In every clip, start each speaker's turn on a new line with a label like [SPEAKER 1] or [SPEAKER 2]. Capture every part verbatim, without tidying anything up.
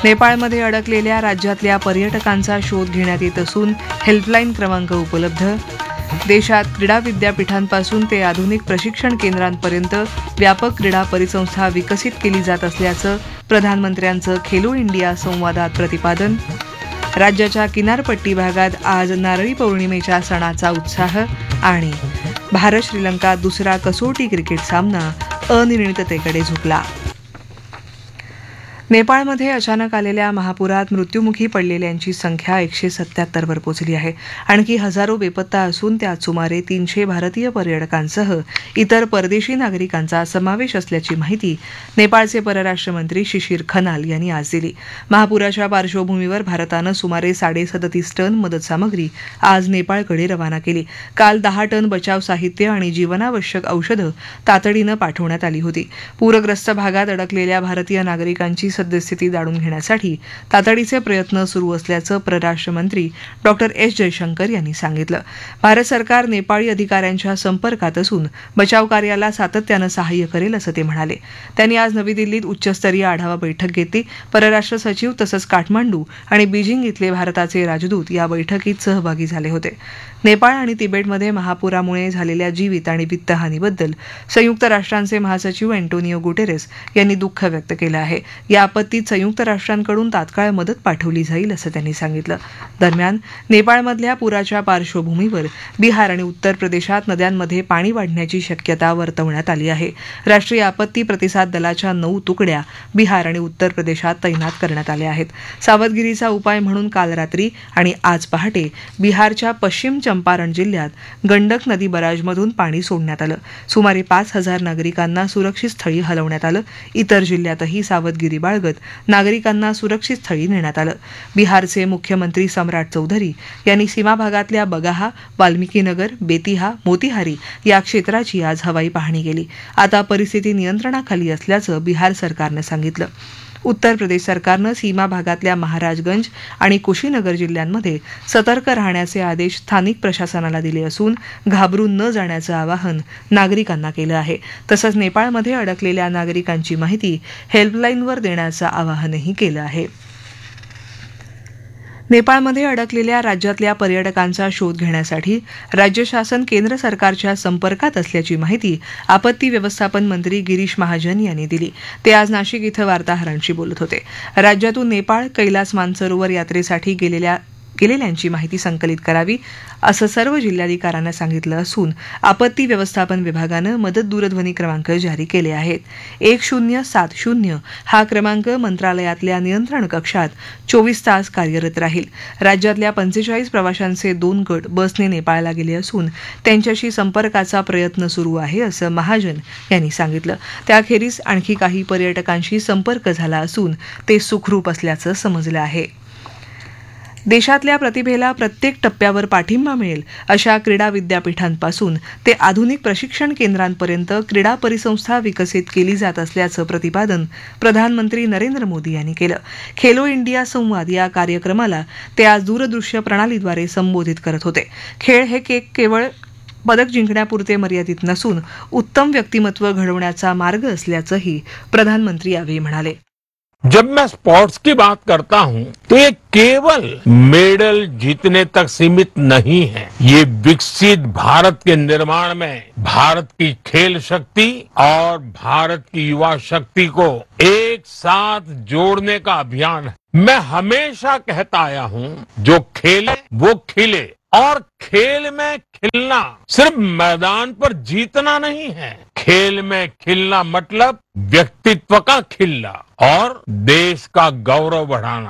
[SPEAKER 1] नेपाळमध्ये अडकलेल्या राज्यातल्या पर्यटकांचा शोध घेण्यात येत असून हेल्पलाईन क्रमांक उपलब्ध. देशात क्रीडा विद्यापीठांपासून ते आधुनिक प्रशिक्षण केंद्रांपर्यंत व्यापक क्रीडा परिसंस्था विकसित केली जात असल्याचं प्रधानमंत्र्यांचं खेलो इंडिया संवादात प्रतिपादन. राज्याच्या किनारपट्टी भागात आज नारळी पौर्णिमेच्या सणाचा उत्साह. आणि भारत श्रीलंका दुसरा कसोटी क्रिकेट सामना अनिर्णिततेकडे झुकला. नेपाळमध्ये अचानक आलेल्या महापुरात मृत्युमुखी पडलेल्यांची संख्या एकशे सत्याहत्तर वर पोहोचली आहे. आणखी हजारो बेपत्ता असून त्यात सुमारे तीनशे भारतीय पर्यटकांसह इतर परदेशी नागरिकांचा समावेश असल्याची माहिती नेपाळचे परराष्ट्र मंत्री शिशिर खनाल यांनी आज दिली. महापुराच्या पार्श्वभूमीवर भारतानं सुमारे साडेसदतीस टन मदत सामग्री आज नेपाळकडे रवाना केली. काल दहा टन बचाव साहित्य आणि जीवनावश्यक औषधं तातडीनं पाठवण्यात आली होती. पूरग्रस्त भागात अडकलेल्या भारतीय नागरिकांची सद्यस्थिती जाणून घेण्यासाठी तातडीचे प्रयत्न सुरू असल्याचं परराष्ट्र मंत्री डॉक्टर एस जयशंकर यांनी सांगितलं. भारत सरकार नेपाळी अधिकाऱ्यांच्या संपर्कात असून बचाव कार्याला सातत्यानं सहाय्य करेल असं ते म्हणाले. त्यांनी आज नवी दिल्लीत उच्चस्तरीय आढावा बैठक घेतली. परराष्ट्र सचिव तसंच काठमांडू आणि बीजिंग इथले भारताचे राजदूत या बैठकीत सहभागी झाले होते. नेपाळ आणि तिबेटमध्ये महापुरामुळे झालेल्या जीवित आणि वित्तहानीबद्दल संयुक्त राष्ट्रांचे महासचिव अँटोनियो गुटेरेस यांनी दुःख व्यक्त केलं आहे. या आपत्तीत संयुक्त राष्ट्रांकडून तात्काळ मदत पाठवली जाईल असं त्यांनी सांगितलं. दरम्यान नेपाळमधल्या पुराच्या पार्श्वभूमीवर बिहार आणि उत्तर प्रदेशात नद्यांमध्ये पाणी वाढण्याची शक्यता वर्तवण्यात आली आहे. राष्ट्रीय आपत्ती प्रतिसाद दलाच्या नऊ तुकड्या बिहार आणि उत्तर प्रदेशात तैनात करण्यात आल्या आहेत. सावधगिरीचा उपाय म्हणून काल रात्री आणि आज पहाटे बिहारच्या पश्चिम चंपारण जिल्ह्यात गंडक नदी बराजमधून पाणी सोडण्यात आलं. सुमारे पाच हजार नागरिकांना सुरक्षित स्थळी हलवण्यात आलं. इतर जिल्ह्यातही सावधगिरी बाळगत नागरिकांना सुरक्षित स्थळी नेण्यात आलं. बिहारचे मुख्यमंत्री सम्राट चौधरी यांनी सीमा भागातल्या बगाहा, वाल्मिकीनगर, बेतिहा, मोतीहारी या क्षेत्राची आज हवाई पाहणी केली. आता परिस्थिती नियंत्रणाखाली असल्याचं बिहार सरकारनं सांगितलं. उत्तर प्रदेश सरकारनं सीमा भागातल्या महाराजगंज आणि कुशीनगर जिल्ह्यांमध्ये सतर्क राहण्याचे आदेश स्थानिक प्रशासनाला दिले असून घाबरून न जाण्याचं आवाहन नागरिकांना केलं आहे. तसंच नेपाळमध्ये अडकलेल्या नागरिकांची माहिती हेल्पलाईनवर देण्याचं आवाहनही केलं आहे. नेपाळमध्ये अडकलेल्या राज्यातल्या पर्यटकांचा शोध घेण्यासाठी राज्य शासन केंद्र सरकारच्या संपर्कात असल्याची माहिती आपत्ती व्यवस्थापन मंत्री गिरीश महाजन यांनी दिली. ते आज नाशिक इथं वार्ताहरांशी बोलत होते. राज्यातून नेपाळ कैलास मानसरोवर यात्रेसाठी गेलेल्या गेलेल्यांची माहिती संकलित करावी असं सर्व जिल्हाधिकाऱ्यांना सांगितलं असून आपत्ती व्यवस्थापन विभागानं मदत दूरध्वनी क्रमांक जारी केले आहेत. एक शून्य सात शून्य हा क्रमांक मंत्रालयातल्या नियंत्रण कक्षात चोवीस तास कार्यरत राहील. राज्यातल्या पंचेचाळीस प्रवाशांचे दोन गट बसने नेपाळला गेले असून त्यांच्याशी संपर्काचा प्रयत्न सुरू आहे असं महाजन यांनी सांगितलं. त्याखेरीज आणखी काही पर्यटकांशी संपर्क झाला असून ते सुखरूप असल्याचं समजलं आहे. देशातल्या प्रतिभेला प्रत्येक टप्प्यावर पाठिंबा मिळेल अशा क्रीडा विद्यापीठांपासून ते आधुनिक प्रशिक्षण केंद्रांपर्यंत क्रीडा परिसंस्था विकसित केली जात असल्याचं प्रतिपादन प्रधानमंत्री नरेंद्र मोदी यांनी केलं. खेलो इंडिया संवाद या कार्यक्रमाला ते आज दूरदृश्य प्रणालीद्वारे संबोधित करत होते. खेळ हे केवळ पदक जिंकण्यापुरते मर्यादित नसून उत्तम व्यक्तिमत्व घडवण्याचा मार्ग असल्याचंही प्रधानमंत्री यावेळी म्हणाले.
[SPEAKER 2] जब मैं स्पोर्ट्स की बात करता हूं तो ये केवल मेडल जीतने तक सीमित नहीं है. ये विकसित भारत के निर्माण में भारत की खेल शक्ति और भारत की युवा शक्ति को एक साथ जोड़ने का अभियान है. मैं हमेशा कहता आया हूं, जो खेले वो खिले. और खेल में खिलना सिर्फ मैदान पर जीतना नहीं है. खेल में खिलना मतलब व्यक्तित्व का खिलना और देश का गौरव बढ़ाना.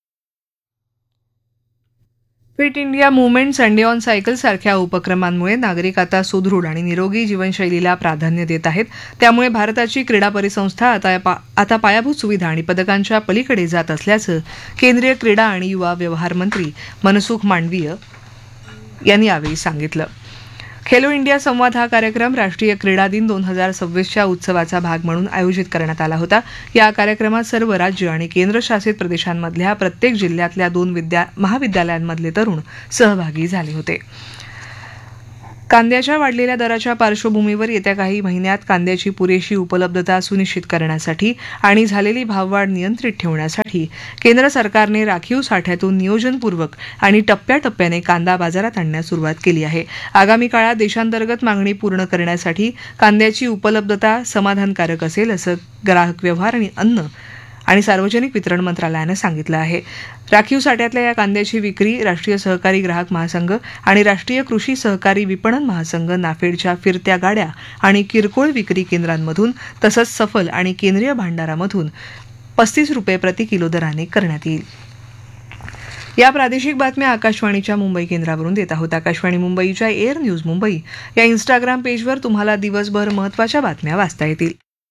[SPEAKER 1] Fit India movement, Sunday on cycle सारख्या उपक्रमांमुळे नागरिक आता सुदृढ आणि निरोगी जीवनशैलीला प्राधान्य देत आहेत. त्यामुळे भारताची क्रीडा परिसंस्था आता पा, आता पायाभूत सुविधा आणि पदकांच्या पलीकडे जात असल्याचं केंद्रीय क्रीडा आणि युवा व्यवहार मंत्री मनसुख मांडवीय यांनी यावेळी सांगितलं. खेलो इंडिया संवाद हा कार्यक्रम राष्ट्रीय क्रीडा दिन दोन हजार सव्वीसच्या उत्सवाचा भाग म्हणून आयोजित करण्यात आला होता. या कार्यक्रमात सर्व राज्य आणि केंद्रशासित प्रदेशांमधल्या प्रत्येक जिल्ह्यातल्या दोन विद्या महाविद्यालयांमधले तरुण सहभागी झाले होते. कांद्याच्या वाढलेल्या दराच्या पार्श्वभूमीवर येत्या काही महिन्यात कांद्याची पुरेशी उपलब्धता सुनिश्चित करण्यासाठी आणि झालेली भाववाढ नियंत्रित ठेवण्यासाठी केंद्र सरकारने राखीव साठ्यातून नियोजनपूर्वक आणि टप्प्याटप्प्याने कांदा बाजारात आणण्यास सुरुवात केली आहे. आगामी काळात देशांतर्गत मागणी पूर्ण करण्यासाठी कांद्याची उपलब्धता समाधानकारक असेल असं ग्राहक व्यवहार आणि अन्न आणि सार्वजनिक वितरण मंत्रालयानं सांगितलं आहे. राखीव साठ्यातल्या या कांद्याची विक्री राष्ट्रीय सहकारी ग्राहक महासंघ आणि राष्ट्रीय कृषी सहकारी विपणन महासंघ नाफेडच्या फिरत्या गाड्या आणि किरकोळ विक्री केंद्रांमधून तसंच सफल आणि केंद्रीय भांडारामधून पस्तीस रुपये प्रति किलो दराने करण्यात येईल. या प्रादेशिक बातम्या आकाशवाणीच्या मुंबई केंद्रावरून देत आहोत. आकाशवाणी मुंबईच्या एअर न्यूज मुंबई या इन्स्टाग्राम पेजवर तुम्हाला दिवसभर महत्त्वाच्या बातम्या वाचता येतील.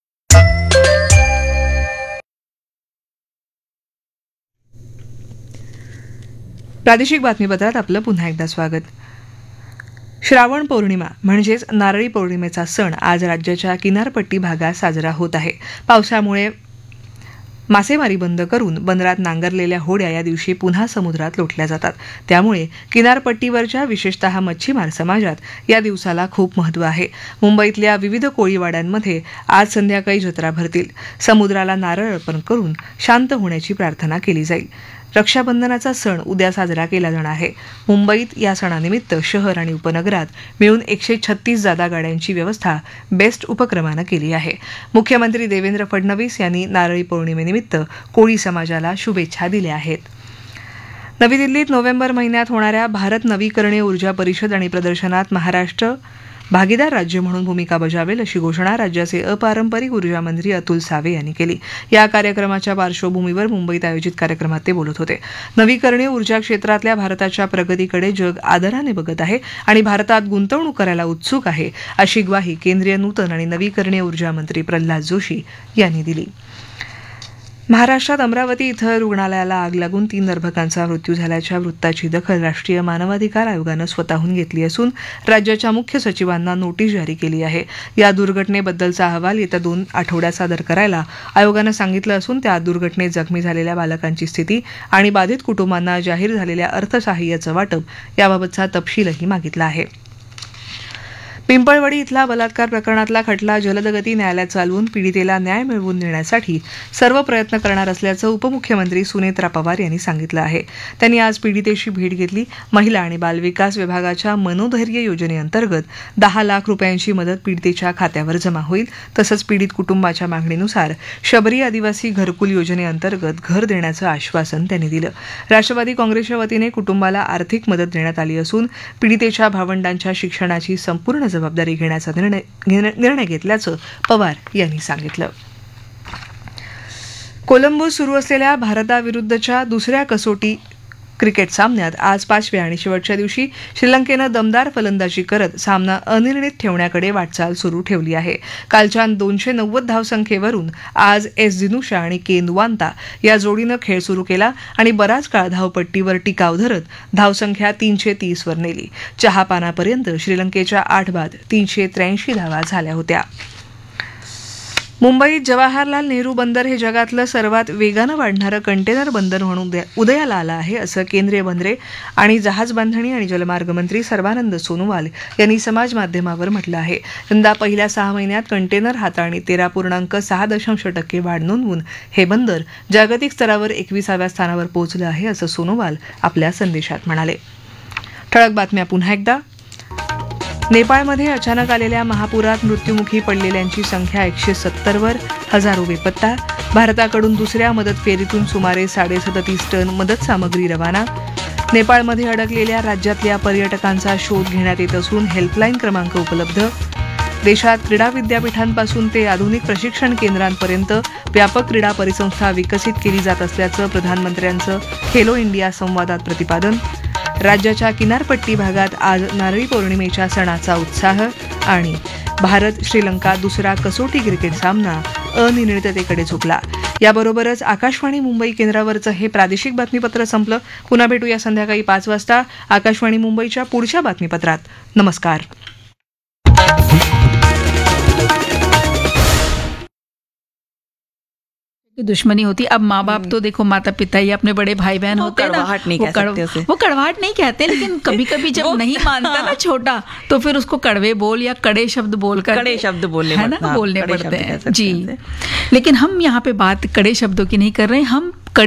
[SPEAKER 1] प्रादेशिक बातमीपत्रात आपलं पुन्हा एकदा स्वागत. श्रावण पौर्णिमा म्हणजेच नारळी पौर्णिमेचा सण आज राज्याच्या किनारपट्टी भागात साजरा होत आहे. पावसामुळे मासेमारी बंद करून बंदरात नांगरलेल्या होड्या या दिवशी पुन्हा समुद्रात लोटल्या जातात. त्यामुळे किनारपट्टीवरच्या विशेषतः मच्छीमार समाजात या दिवसाला खूप महत्त्व आहे. मुंबईतल्या विविध कोळीवाड्यांमध्ये आज संध्याकाळी जत्रा भरतील. समुद्राला नारळ अर्पण करून शांत होण्याची प्रार्थना केली जाईल. रक्षाबंधनाचा सण उद्या साजरा केला जाणार आहे. मुंबईत या सणानिमित्त शहर आणि उपनगरात मिळून एकशे छत्तीस जादा गाड्यांची व्यवस्था बेस्ट उपक्रमानं केली आहे. मुख्यमंत्री देवेंद्र फडणवीस यांनी नारळी पौर्णिमेनिमित्त कोळी समाजाला शुभेच्छा दिल्या आहेत. नवी दिल्लीत नोव्हेंबर महिन्यात होणाऱ्या भारत नवीकरणीय ऊर्जा परिषद आणि प्रदर्शनात महाराष्ट्र भागीदार राज्य म्हणून भूमिका बजावेल अशी घोषणा राज्याचे अपारंपरिक ऊर्जा मंत्री अतुल सावे यांनी केली. या कार्यक्रमाच्या पार्श्वभूमीवर मुंबईत आयोजित कार्यक्रमात ते बोलत होते. नवीकरणीय ऊर्जा क्षेत्रातल्या भारताच्या प्रगतीकडे जग आदराने बघत आहे आणि भारतात गुंतवणूक करायला उत्सुक आहे अशी ग्वाही केंद्रीय नूतन आणि नवीकरणीय ऊर्जा मंत्री प्रल्हाद जोशी यांनी दिली. महाराष्ट्रात अमरावती इथं रुग्णालयाला आग लागून तीन निर्भकांचा मृत्यू झाल्याच्या वृत्ताची दखल राष्ट्रीय मानवाधिकार आयोगानं स्वतःहून घेतली असून राज्याच्या मुख्य सचिवांना नोटीस जारी केली आहे. या दुर्घटनेबद्दलचा अहवाल येत्या दोन आठवड्यात सादर करायला आयोगानं सांगितलं असून त्या दुर्घटनेत जखमी झालेल्या बालकांची स्थिती आणि बाधित कुटुंबांना जाहीर झालेल्या अर्थसहाय्याचं वाटप याबाबतचा तपशीलही मागितला आहे. पिंपळवडी इथला बलात्कार प्रकरणातला खटला जलदगती न्यायालयात चालवून पीडितेला न्याय मिळवून देण्यासाठी सर्व प्रयत्न करणार असल्याचं उपमुख्यमंत्री सुनेत्रा पवार यांनी सांगितलं आहे. त्यांनी आज पीडितेशी भेट घेतली. महिला आणि बालविकास विभागाच्या मनोधैर्य योजनेअंतर्गत दहा लाख रुपयांची मदत पीडितेच्या खात्यावर जमा होईल. तसंच पीडित कुटुंबाच्या मागणीनुसार शबरी आदिवासी घरकुल योजनेअंतर्गत घर देण्याचं आश्वासन त्यांनी दिलं. राष्ट्रवादी काँग्रेसच्या वतीने कुटुंबाला आर्थिक मदत देण्यात आली असून पीडितेच्या भावंडांच्या शिक्षणाची संपूर्ण जबाबदारी घेण्याचा निर्णय निर्णय घेतल्याचं पवार यांनी सांगितलं. कोलंबोत सुरू असलेल्या भारताविरुद्धच्या दुसऱ्या कसोटी क्रिकेट सामन्यात आज पाचव्या आणि शेवटच्या दिवशी श्रीलंकेनं दमदार फलंदाजी करत सामना अनिर्णित ठेवण्याकडे वाटचाल सुरू ठेवली आहे. कालच्या दोनशे नव्वद धावसंख्येवरून आज एस दिनुशा आणि के नुवांता या जोडीनं खेळ सुरू केला आणि बराच काळ धावपट्टीवर टिकाव धरत धावसंख्या तीनशे तीस वर नेली. चहापानापर्यंत श्रीलंकेच्या आठ बाद तीनशे त्र्याऐंशी धावा झाल्या होत्या. मुंबईत जवाहरलाल नेहरू बंदर हे जगातलं सर्वात वेगानं वाढणारं कंटेनर बंदर म्हणून उदयाला आलं आहे असं केंद्रीय बंदरे आणि जहाज बांधणी आणि जलमार्ग मंत्री सर्बानंद सोनोवाल यांनी समाज माध्यमावर म्हटलं आहे. यंदा पहिल्या सहा महिन्यात कंटेनर हाताळणी तेरा पूर्णांक सहा दशांश टक्के वाढ नोंदवून हे बंदर जागतिक स्तरावर एकविसाव्या स्थानावर पोहोचलं आहे असं सोनोवाल आपल्या संदेशात म्हणाले. ठळक बातम्या पुन्हा एकदा. नेपाळमध्ये अचानक आलेल्या महापुरात मृत्युमुखी पडलेल्यांची संख्या एकशे सत्तरवर, हजारो बेपत्ता. भारताकडून दुसऱ्या मदत फेरीतून सुमारे साडेसदतीस टन मदत सामग्री रवाना. नेपाळमध्ये अडकलेल्या राज्यातल्या पर्यटकांचा शोध घेण्यात येत असून हेल्पलाईन क्रमांक उपलब्ध. देशात क्रीडा विद्यापीठांपासून ते आधुनिक प्रशिक्षण केंद्रांपर्यंत व्यापक क्रीडा परिसंस्था विकसित केली जात असल्याचं प्रधानमंत्र्यांचं खेलो इंडिया संवादात प्रतिपादन. राज्याच्या किनारपट्टी भागात आज नारळी पौर्णिमेच्या सणाचा उत्साह. आणि भारत श्रीलंका दुसरा कसोटी क्रिकेट सामना अनिर्णिततेकडे झुकला. याबरोबरच आकाशवाणी मुंबई केंद्रावरचं हे प्रादेशिक बातमीपत्र संपलं. पुन्हा भेटूया संध्याकाळी पाच वाजता आकाशवाणी मुंबईच्या पुढच्या बातमीपत्रात. नमस्कार.
[SPEAKER 3] दुश्मनी होती। अब माँ बाप तो देखो, माता पिता या अपने बड़े भाई बहन होते हैं ना,
[SPEAKER 4] कड़वाहट नहीं
[SPEAKER 3] वो
[SPEAKER 4] कह
[SPEAKER 3] कड़-
[SPEAKER 4] सकते उसे।
[SPEAKER 3] वो कड़वाहट नहीं कहते, लेकिन कभी कभी जब नहीं मानता ना छोटा, तो फिर उसको कड़वे बोल या कड़े शब्द बोलकर,
[SPEAKER 4] कड़े शब्द बोलने
[SPEAKER 3] है ना,
[SPEAKER 4] पड़ते हैं,
[SPEAKER 3] बोलने
[SPEAKER 4] कड़े
[SPEAKER 3] पड़ते
[SPEAKER 4] शब्द कह
[SPEAKER 3] हैं
[SPEAKER 4] सकते
[SPEAKER 3] जी।
[SPEAKER 4] हैं।
[SPEAKER 3] लेकिन हम यहाँ पे बात कड़े शब्दों की नहीं कर रहे हैं, हम